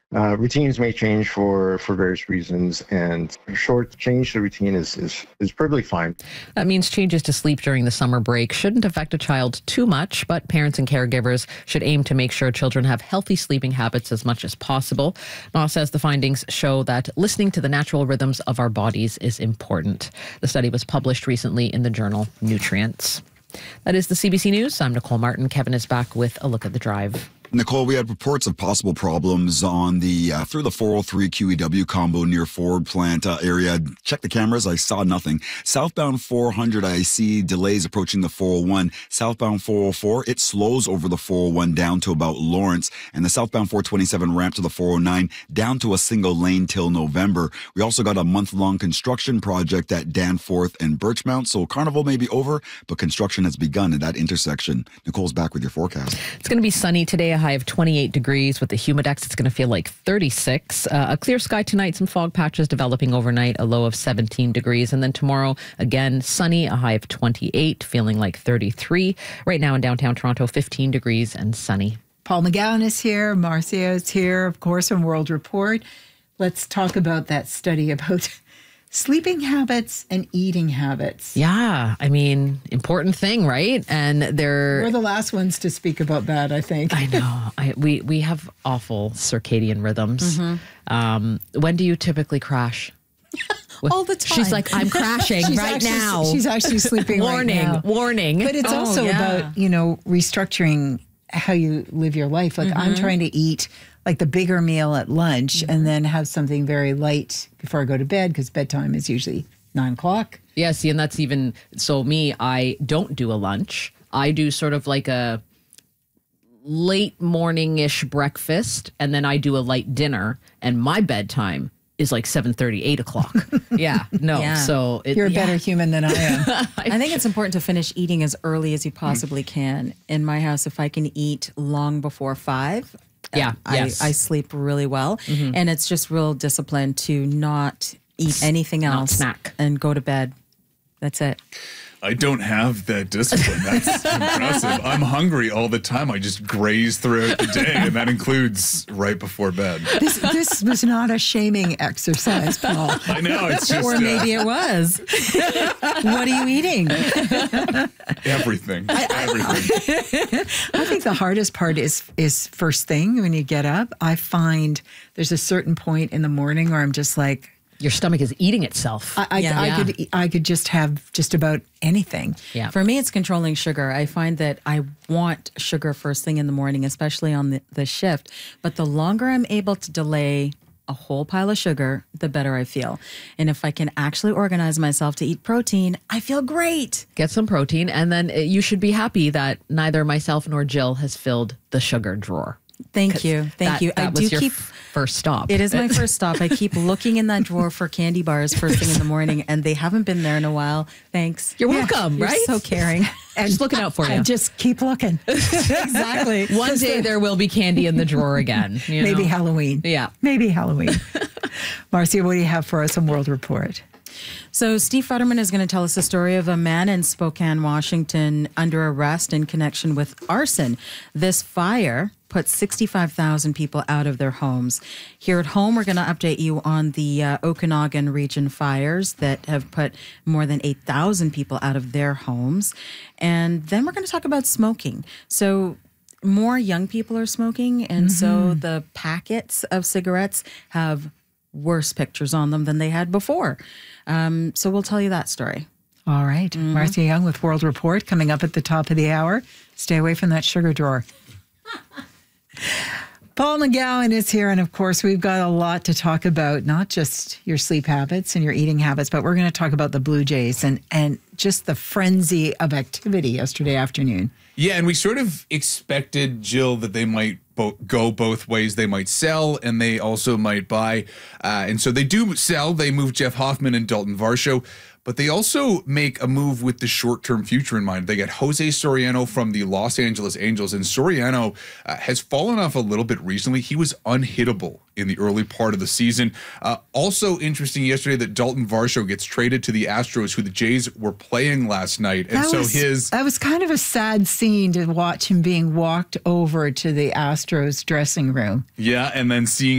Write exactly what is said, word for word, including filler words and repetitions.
Uh, routines may change for, for various reasons, and a short change to routine is, is, is perfectly fine. That means changes to sleep during the summer break shouldn't affect a child too much, but parents and caregivers should aim to make sure children have healthy sleeping habits as much as possible. Naw says the findings show that listening to the natural rhythms of our bodies is important. The study was published recently in the journal Nutrients. That is the C B C News. I'm Nicole Martin. Kevin is back with a look at the drive. Nicole, we had reports of possible problems on the uh, through the four oh three Q E W combo near Ford plant uh, area. Check the cameras. I saw nothing. Southbound four hundred, I see delays approaching the four oh one. Southbound four oh four, it slows over the four oh one down to about Lawrence. And the southbound four twenty-seven ramp to the four oh nine down to a single lane till November. We also got a month-long construction project at Danforth and Birchmount. So Carnival may be over, but construction has begun at that intersection. Nicole's back with your forecast. It's going to be sunny today. High of twenty-eight degrees with the Humidex. It's going to feel like thirty-six. Uh, a clear sky tonight, some fog patches developing overnight, a low of seventeen degrees. And then tomorrow, again, sunny, a high of twenty-eight, feeling like thirty-three. Right now in downtown Toronto, fifteen degrees and sunny. Paul McGowan is here. Marcia is here, of course, from World Report. Let's talk about that study about sleeping habits and eating habits. Yeah, I mean, important thing, right? And they're... We're the last ones to speak about that, I think. I know. I, we, we have awful circadian rhythms. Mm-hmm. Um, when do you typically crash? All the time. She's like, I'm crashing she's right actually, now. She's actually sleeping warning, right now. Warning, But it's oh, also yeah. about, you know, restructuring how you live your life. Like, mm-hmm. I'm trying to eat like the bigger meal at lunch mm-hmm. and then have something very light before I go to bed, because bedtime is usually nine o'clock. Yeah, see, and that's even, so me, I don't do a lunch. I do sort of like a late morning-ish breakfast, and then I do a light dinner, and my bedtime is like seven thirty, eight o'clock. Yeah, no. Yeah. So it, You're a yeah. better human than I am. I think it's important to finish eating as early as you possibly can. In my house, if I can eat long before five, yeah, I, yes. I sleep really well. Mm-hmm. And it's just real discipline to not eat anything else, not snack, and go to bed. That's it. I don't have that discipline. That's impressive. I'm hungry all the time. I just graze throughout the day, and that includes right before bed. This, this was not a shaming exercise, Paul. I know. It's just... Or maybe uh, it was. What are you eating? Everything. Everything. I think the hardest part is is first thing when you get up. I find there's a certain point in the morning where I'm just like, your stomach is eating itself. I, I, Yeah. I Yeah. could I could just have just about anything. Yeah. For me, it's controlling sugar. I find that I want sugar first thing in the morning, especially on the, the shift. But the longer I'm able to delay a whole pile of sugar, the better I feel. And if I can actually organize myself to eat protein, I feel great. Get some protein, and then you should be happy that neither myself nor Jill has filled the sugar drawer. Thank you. Thank that, you. That I was do your keep... f- first stop. It is my first stop. I keep looking in that drawer for candy bars first thing in the morning, and they haven't been there in a while. Thanks. You're welcome, You're right? so caring. And just looking out for you. And just keep looking. Exactly. One day there will be candy in the drawer again. You Maybe know? Halloween. Yeah. Maybe Halloween. Marcia, what do you have for us on World Report? So Steve Futterman is going to tell us the story of a man in Spokane, Washington, under arrest in connection with arson. This fire put sixty-five thousand people out of their homes. Here at home, we're going to update you on the uh, Okanagan region fires that have put more than eight thousand people out of their homes. And then we're going to talk about smoking. So more young people are smoking, and mm-hmm. so the packets of cigarettes have worse pictures on them than they had before. Um, so we'll tell you that story. All right. Mm-hmm. Marcia Young with World Report coming up at the top of the hour. Stay away from that sugar drawer. Paul McGowan is here, and of course, we've got a lot to talk about, not just your sleep habits and your eating habits, but we're going to talk about the Blue Jays and, and just the frenzy of activity yesterday afternoon. Yeah, and we sort of expected, Jill, that they might bo- go both ways. They might sell, and they also might buy. Uh, and so they do sell. They move Jeff Hoffman and Dalton Varsho. But they also make a move with the short-term future in mind. They get Jose Soriano from the Los Angeles Angels, and Soriano uh, has fallen off a little bit recently. He was unhittable in the early part of the season. Uh, also interesting yesterday that Dalton Varsho gets traded to the Astros, who the Jays were playing last night. And that so was, his... That was kind of a sad scene to watch him being walked over to the Astros dressing room. Yeah, and then seeing